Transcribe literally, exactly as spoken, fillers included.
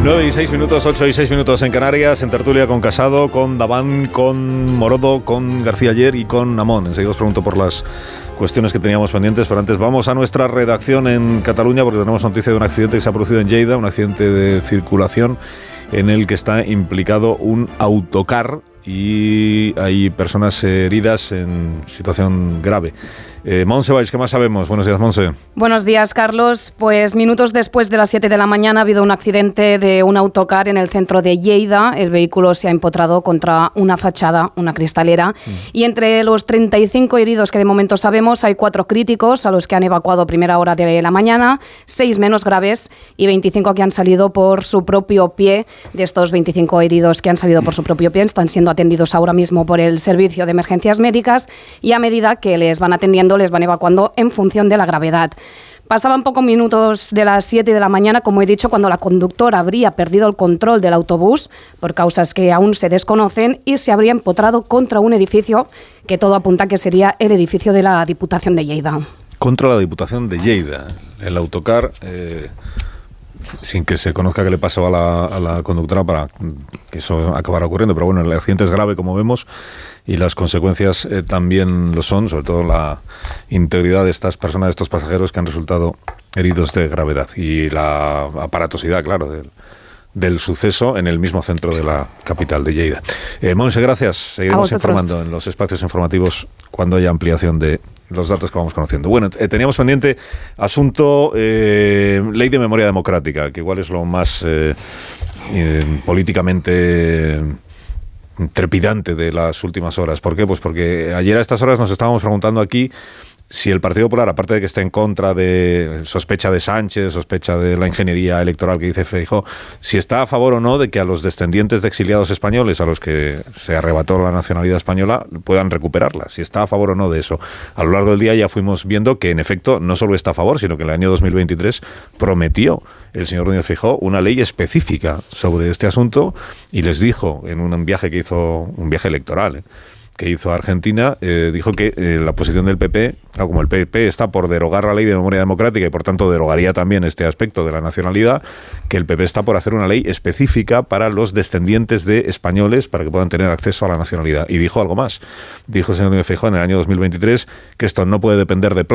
nueve y seis minutos, ocho y seis minutos en Canarias, en tertulia con Casado, con Daván, con Morodo, con García Aller y con Amón. Enseguida os pregunto por las cuestiones que teníamos pendientes, pero antes vamos a nuestra redacción en Cataluña porque tenemos noticia de un accidente que se ha producido en Lleida, un accidente de circulación en el que está implicado un autocar y hay personas heridas en situación grave. Eh, Montse Valls, ¿qué más sabemos? Buenos días, Montse. Buenos días, Carlos. Pues minutos después de las siete de la mañana ha habido un accidente de un autocar en el centro de Lleida. El vehículo se ha empotrado contra una fachada, una cristalera. Mm. Y entre los treinta y cinco heridos que de momento sabemos, hay cuatro críticos a los que han evacuado a primera hora de la mañana, seis menos graves y veinticinco que han salido por su propio pie. De estos veinticinco heridos que han salido por su propio pie están siendo atendidos ahora mismo por el Servicio de Emergencias Médicas y a medida que les van atendiendo les van evacuando en función de la gravedad. Pasaban pocos minutos de las siete de la mañana, como he dicho, cuando la conductora habría perdido el control del autobús por causas que aún se desconocen y se habría empotrado contra un edificio que todo apunta que sería el edificio de la Diputación de Lleida. Contra la Diputación de Lleida. El autocar, eh, sin que se conozca qué le pasó a la, a la conductora para que eso acabara ocurriendo, pero bueno, el accidente es grave, como vemos, y las consecuencias eh, también lo son, sobre todo la integridad de estas personas, de estos pasajeros que han resultado heridos de gravedad y la aparatosidad, claro, del, del suceso en el mismo centro de la capital de Lleida. Eh, Monse, gracias. Seguiremos informando en los espacios informativos cuando haya ampliación de los datos que vamos conociendo. Bueno, eh, teníamos pendiente asunto eh, ley de memoria democrática, que igual es lo más eh, eh, políticamente trepidante de las últimas horas. ¿Por qué? Pues porque ayer a estas horas nos estábamos preguntando aquí si el Partido Popular, aparte de que esté en contra de sospecha de Sánchez, sospecha de la ingeniería electoral que dice Feijóo, si está a favor o no de que a los descendientes de exiliados españoles a los que se arrebató la nacionalidad española puedan recuperarla, si está a favor o no de eso. A lo largo del día ya fuimos viendo que en efecto no solo está a favor, sino que en el año dos mil veintitrés prometió el señor Núñez Feijóo una ley específica sobre este asunto y les dijo en un viaje que hizo, un viaje electoral, ¿eh? que hizo a Argentina, eh, dijo que eh, la posición del P P, claro, como el P P está por derogar la ley de memoria democrática y por tanto derogaría también este aspecto de la nacionalidad, que el P P está por hacer una ley específica para los descendientes de españoles para que puedan tener acceso a la nacionalidad. Y dijo algo más. Dijo el señor Núñez Feijóo en el año dos mil veintitrés que esto no puede depender de